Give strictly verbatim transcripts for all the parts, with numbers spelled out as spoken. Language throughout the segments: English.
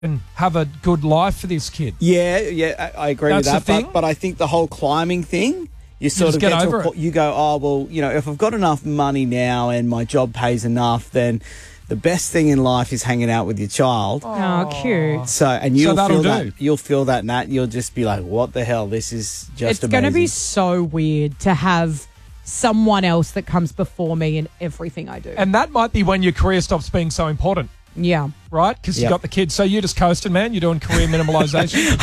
and have a good life for this kid. Yeah, yeah, I, I agree That's with the that. thing. But, but I think the whole climbing thing, you sort just of get get, over to a, it. po- you go, oh, well, you know, if I've got enough money now and my job pays enough, then the best thing in life is hanging out with your child. Oh, cute. So, and you'll that'll feel do. that, you'll feel that, Nat. You'll just be like, what the hell? This is just It's going to amazing. be so weird to have someone else that comes before me in everything I do. And that might be when your career stops being so important, yeah. right? Because you Yep. got the kids. So you're just coasting, man. You're doing career minimalisation.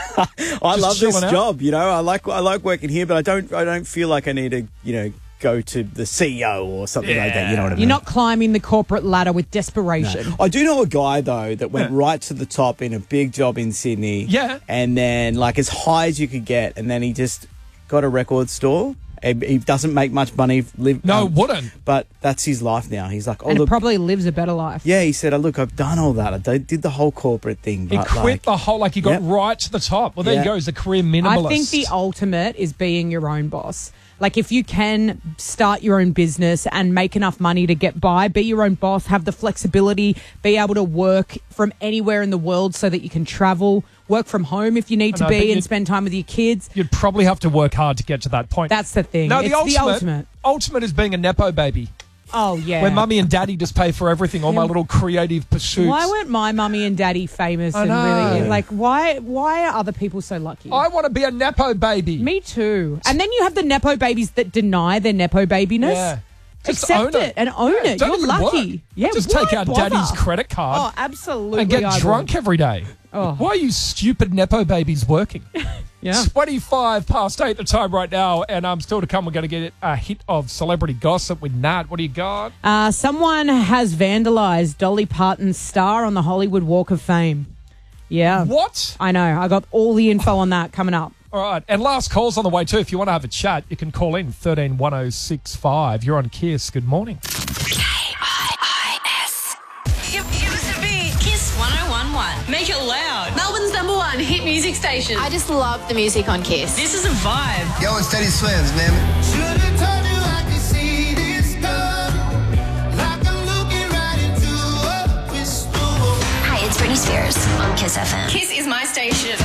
I just love this chilling out. job. You know, I like I like working here, but I don't I don't feel like I need to, you know, go to the C E O or something like that. You know what I mean? You're not climbing the corporate ladder with desperation. I do know a guy, though, that went Yeah. right to the top in a big job in Sydney. Yeah. And then, like, as high as you could get. And then he just got a record store. He, he doesn't make much money. Live, No, um, wouldn't. But that's his life now. He's like, oh, and look. probably lives a better life. Yeah, he said, oh, look, I've done all that. I did did the whole corporate thing. He But, quit like, the whole, like he got Yep. right to the top. Well, there Yeah. you go. He's a career minimalist. I think the ultimate is being your own boss. Like, if you can start your own business and make enough money to get by, be your own boss, have the flexibility, be able to work from anywhere in the world so that you can travel, work from home if you need I to know, but be, and you'd- spend time with your kids. You'd probably have to work hard to get to that point. That's the thing. no, it's the ultimate, the ultimate. ultimate is being a Nepo baby. Oh, yeah. Where mummy and daddy just pay for everything, all my Yeah. little creative pursuits. Why weren't my mummy and daddy famous I and know. really like why why are other people so lucky? I want to be a Nepo baby. Me too. And then you have the Nepo babies that deny their Nepo babiness. Yeah. Just Accept own it. and own Yeah, it. don't You're even lucky. work. Yeah, Just why take out bother? daddy's credit card Oh, absolutely. and get I drunk would. every day. Oh. Why are you stupid Nepo babies working? Yeah. twenty-five past eight the time right now, and um, still to come, we're going to get a hit of celebrity gossip with Nat. What do you got? Uh, someone has vandalised Dolly Parton's star on the Hollywood Walk of Fame. Yeah. What? I know. I got all the info on that coming up. All right, and last call's on the way too. If you want to have a chat, you can call in thirteen one oh six five. You're on Kiss. Good morning. K I I S. It used to be Kiss one oh one point one. Make it loud. Melbourne's number one hit music station. I just love the music on Kiss. This is a vibe. Yo, it's Teddy Swims, man. Should've told you I could see this coming, like I'm looking right into a crystal ball. Hi, it's Britney Spears on Kiss F M. Kiss is my station.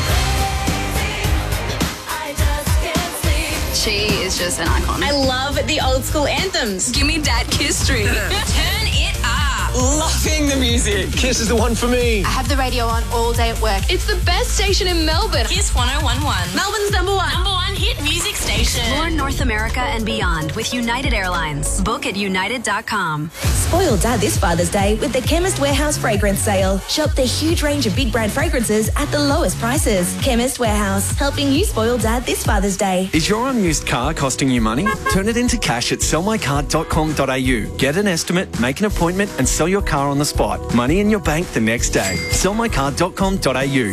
She is just an icon. I love the old school anthems. Give me that Kiss stream. Turn it up. Loving the music. Kiss is the one for me. I have the radio on all day at work. It's the best station in Melbourne. Kiss one oh one point one. Melbourne's number one. Number one hit music station. Explore North America and beyond with United Airlines. Book at united dot com. Spoil Dad this Father's Day with the Chemist Warehouse fragrance sale. Shop the huge range of big brand fragrances at the lowest prices. Chemist Warehouse, helping you spoil Dad this Father's Day. Is your unused car costing you money? Turn it into cash at sell my car dot com dot a u. Get an estimate, make an appointment and sell your car on the spot. Money in your bank the next day. sell my car dot com dot a u.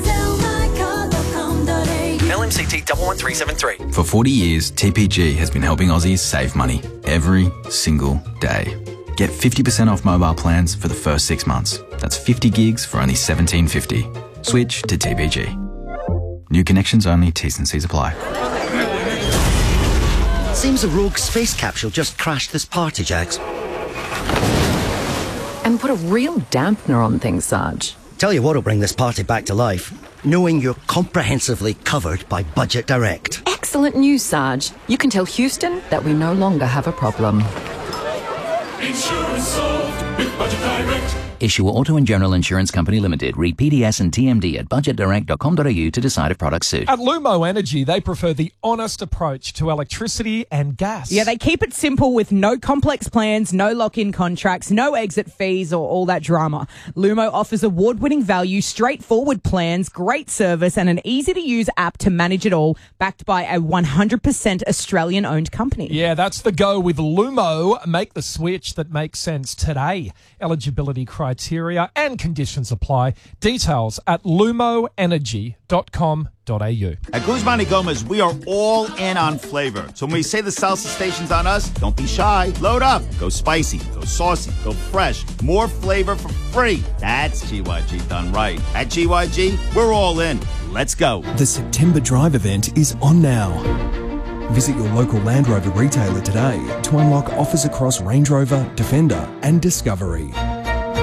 L M C T one one three seven three. For forty years, T P G has been helping Aussies save money every single day. Get fifty percent off mobile plans for the first six months. That's fifty gigs for only seventeen fifty. Switch to T P G. New connections only, T's and C's apply. Seems a rogue space capsule just crashed this party, Jax. And put a real dampener on things, Sarge. Tell you what'll bring this party back to life. Knowing you're comprehensively covered by Budget Direct. Excellent news, Sarge. You can tell Houston that we no longer have a problem. Insurance solved with Budget Direct. Issue Auto and General Insurance Company Limited. Read P D S and T M D at budget direct dot com dot a u to decide if products suit. At Lumo Energy, they prefer the honest approach to electricity and gas. Yeah, they keep it simple with no complex plans, no lock-in contracts, no exit fees or all that drama. Lumo offers award-winning value, straightforward plans, great service and an easy-to-use app to manage it all, backed by a one hundred percent Australian-owned company. Yeah, that's the go with Lumo. Make the switch that makes sense today. Eligibility criteria and conditions apply. Details at lumo energy dot com dot a u. At Guzman y Gomez, we are all in on flavor. So when we say the salsa station's on us, don't be shy. Load up. Go spicy. Go saucy. Go fresh. More flavor for free. That's G Y G done right. At G Y G, we're all in. Let's go. The September Drive event is on now. Visit your local Land Rover retailer today to unlock offers across Range Rover, Defender and Discovery.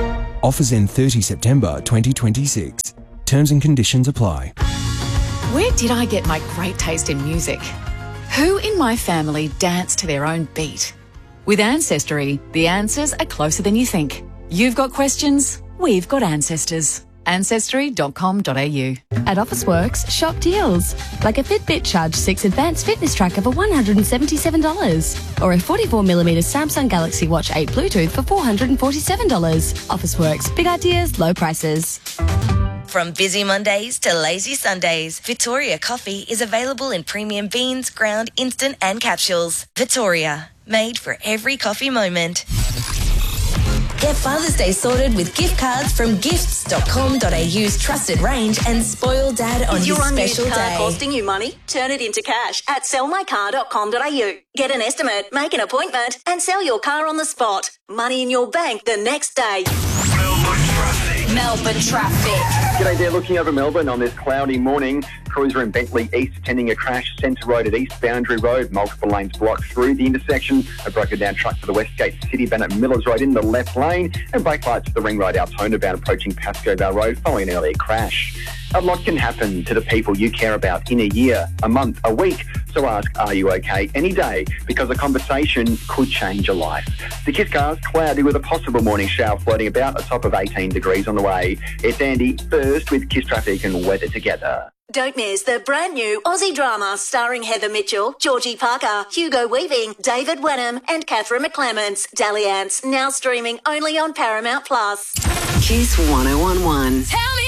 Offers end thirtieth September twenty twenty-six. Terms and conditions apply. Where did I get my great taste in music? Who in my family danced to their own beat? With Ancestry, the answers are closer than you think. You've got questions, we've got ancestors. ancestry dot com dot a u. At Officeworks, shop deals. Like a Fitbit Charge six Advanced Fitness Tracker for one hundred seventy-seven dollars. Or a forty-four millimeter Samsung Galaxy Watch eight Bluetooth for four hundred forty-seven dollars. Officeworks, big ideas, low prices. From busy Mondays to lazy Sundays, Victoria Coffee is available in premium beans, ground, instant and capsules. Victoria, made for every coffee moment. Get Father's Day sorted with gift cards from gifts dot com dot a u's trusted range and spoil Dad on Is his your unused special car day. costing you money? Turn it into cash at sell my car dot com dot a u. Get an estimate, make an appointment and sell your car on the spot. Money in your bank the next day. Melbourne traffic. G'day there, looking over Melbourne on this cloudy morning. Crews are in Bentley East attending a crash. Centre Road at East Boundary Road. Multiple lanes blocked through the intersection. A broken down truck for the Westgate City Van at Millers Road in the left lane. And brake lights for the Ring Road Altona bound approaching Pascoe Vale Road following an earlier crash. A lot can happen to the people you care about in a year, a month, a week. So ask, are you okay? Any day, because a conversation could change your life. The Kiss Cars, cloudy with a possible morning shower floating about, a top of eighteen degrees on the way. It's Andy first with Kiss Traffic and weather together. Don't miss the brand new Aussie drama starring Heather Mitchell, Georgie Parker, Hugo Weaving, David Wenham and Catherine McClements. Dalliance, now streaming only on Paramount Plus. Kiss one oh one one. Tell me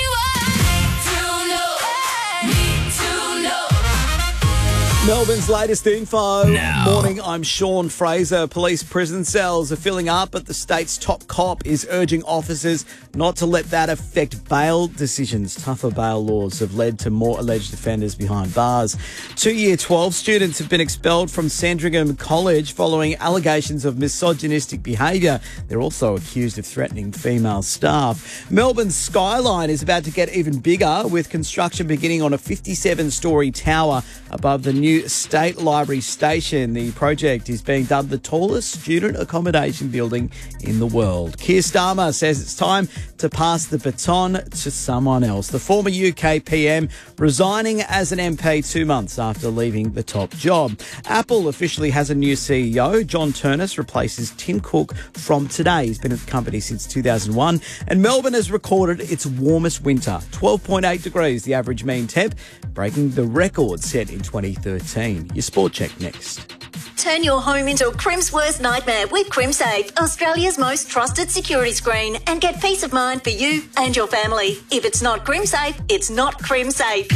Melbourne's latest info. Now. Morning, I'm Sean Fraser. Police prison cells are filling up, but the state's top cop is urging officers not to let that affect bail decisions. Tougher bail laws have led to more alleged offenders behind bars. Two Year twelve students have been expelled from Sandringham College following allegations of misogynistic behaviour. They're also accused of threatening female staff. Melbourne's skyline is about to get even bigger, with construction beginning on a fifty-seven storey tower above the new State Library Station. The project is being dubbed the tallest student accommodation building in the world. Keir Starmer says it's time to pass the baton to someone else. The former U K P M resigning as an M P two months after leaving the top job. Apple officially has a new C E O. John Turnus replaces Tim Cook from today. He's been at the company since two thousand one. And Melbourne has recorded its warmest winter, twelve point eight degrees, the average mean temp, breaking the record set in twenty thirteen. Your sport check next. Turn your home into a Crim's worst nightmare with CrimSafe, Australia's most trusted security screen, and get peace of mind for you and your family. If it's not CrimSafe, it's not CrimSafe.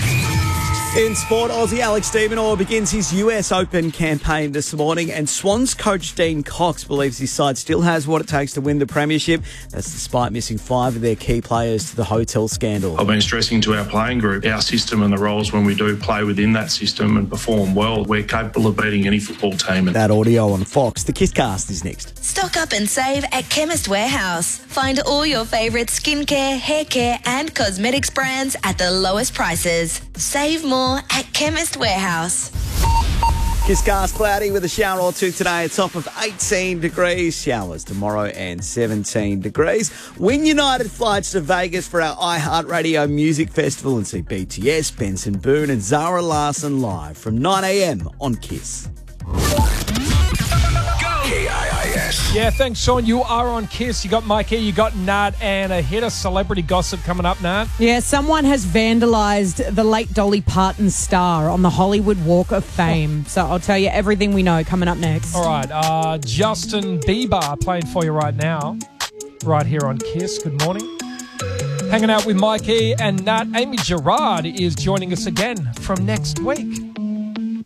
In sport, Aussie Alex de Minaur begins his U S Open campaign this morning, and Swans coach Dean Cox believes his side still has what it takes to win the premiership. That's despite missing five of their key players to the hotel scandal. I've been stressing to our playing group, our system and the roles when we do play within that system and perform well, we're capable of beating any football team. That audio on Fox. The Kisscast is next. Stock up and save at Chemist Warehouse. Find all your favourite skincare, hair care and cosmetics brands at the lowest prices. Save more at Chemist Warehouse. Kisscast cloudy with a shower or two today, a top of eighteen degrees. Showers tomorrow and seventeen degrees. Win United flights to Vegas for our iHeartRadio Music Festival and see B T S, Benson Boone and Zara Larsson live from nine a.m. on Kiss. K I I S. Yeah, thanks, Sean. You are on Kiss. You got Mikey, you got Nat, and a hit of celebrity gossip coming up, Nat. Yeah, someone has vandalised the late Dolly Parton star on the Hollywood Walk of Fame. Oh. So I'll tell you everything we know coming up next. All right, uh, Justin Bieber playing for you right now, right here on Kiss. Good morning. Hanging out with Mikey and Nat. Amy Gerard is joining us again from next week.